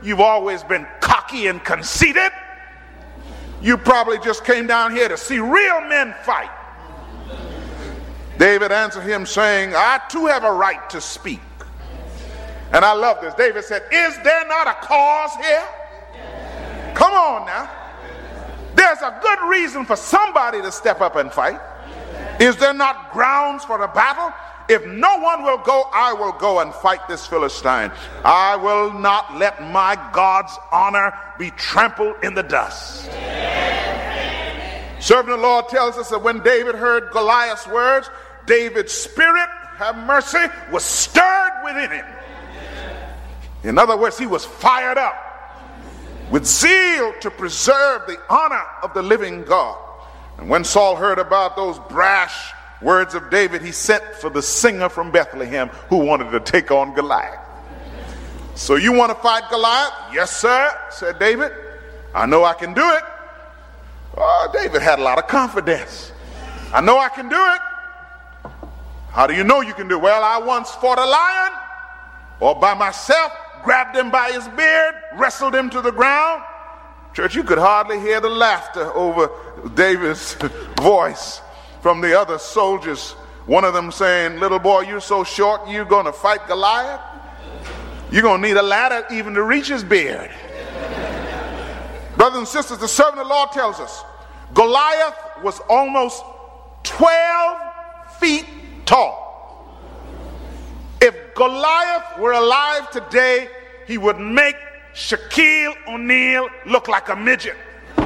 you've always been cocky and conceited. You probably just came down here to see real men fight. David answered him saying, I too have a right to speak. And I love this. David said, is there not a cause here? Come on now. There's a good reason for somebody to step up and fight. Is there not grounds for a battle? If no one will go, I will go and fight this Philistine. I will not let my God's honor be trampled in the dust. Servant of the Lord tells us that when David heard Goliath's words, David's spirit, have mercy, was stirred within him. In other words, he was fired up with zeal to preserve the honor of the living God. And when Saul heard about those brash words of David, he sent for the singer from Bethlehem who wanted to take on Goliath. So you want to fight Goliath? Yes, sir, said David. I know I can do it. Oh, David had a lot of confidence. I know I can do it. How do you know you can do it? Well, I once fought a lion, or by myself, grabbed him by his beard, wrestled him to the ground. Church, you could hardly hear the laughter over David's voice from the other soldiers. One of them saying, little boy, you're so short, you're going to fight Goliath? You're going to need a ladder even to reach his beard. Brothers and sisters, the servant of the Lord tells us Goliath was almost 12 feet tall. If Goliath were alive today, he would make Shaquille O'Neal look like a midget.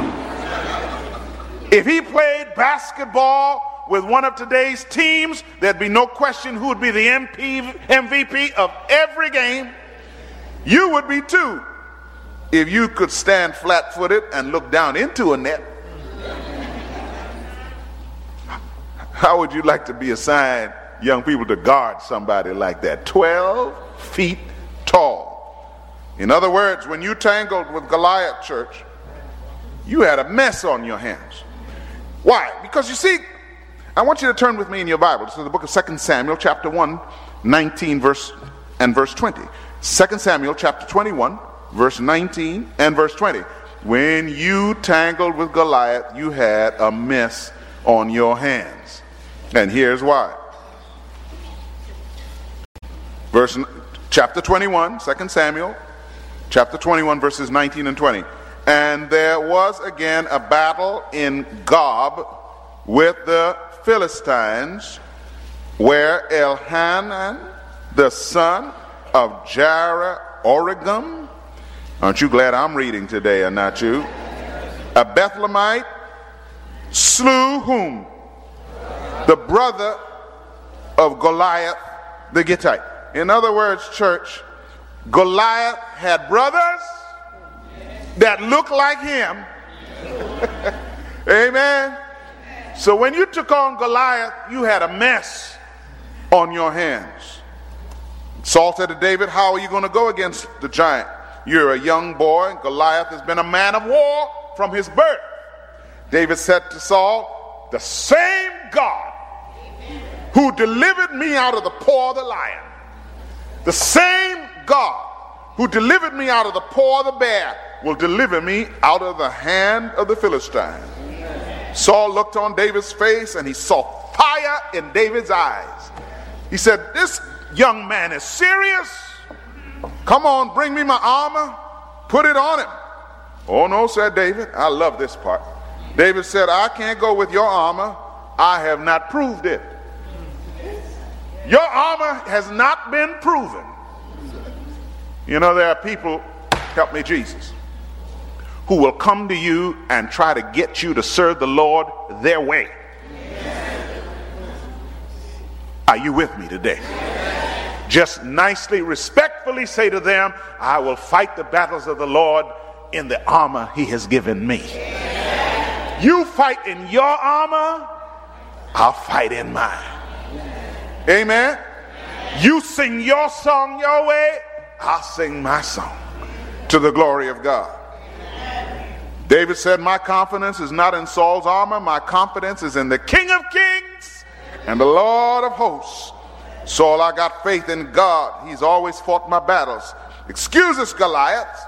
If he played basketball with one of today's teams, there'd be no question who would be the MVP of every game. You would be too, if you could stand flat-footed and look down into a net. How would you like to be assigned, young people, to guard somebody like that? 12 feet tall. In other words, when you tangled with Goliath, church, you had a mess on your hands. Why? Because you see, I want you to turn with me in your Bible to the book of 2 Samuel, chapter 1, 19 verse 20. 2 Samuel, chapter 21, verse 19 and verse 20. When you tangled with Goliath, you had a mess on your hands. And here's why. Chapter 21, 2 Samuel, chapter 21, verses 19 and 20. And there was again a battle in Gob with the Philistines, where Elhanan, the son of Oregim, aren't you glad I'm reading today and not you? A Bethlehemite slew whom? The brother of Goliath the Gittite. In other words, church, Goliath had brothers that looked like him. Amen. So when you took on Goliath, you had a mess on your hands. Saul said to David, how are you going to go against the giant? You're a young boy. Goliath has been a man of war from his birth. David said to Saul, the same God who delivered me out of the paw of the lion, the same God who delivered me out of the paw of the bear will deliver me out of the hand of the Philistine. Saul looked on David's face and he saw fire in David's eyes. He said, this young man is serious. Come on, bring me my armor. Put it on him. Oh no, said David. I love this part. David said, I can't go with your armor. I have not proved it. Your armor has not been proven. You know, there are people, help me Jesus, who will come to you and try to get you to serve the Lord their way. Are you with me today? Just nicely, respectfully say to them, I will fight the battles of the Lord in the armor he has given me. You fight in your armor, I'll fight in mine. Amen. You sing your song your way, I'll sing my song to the glory of God. David said, my confidence is not in Saul's armor. My confidence is in the King of Kings and the Lord of hosts. Saul, I got faith in God. He's always fought my battles. Excuse us, Goliath.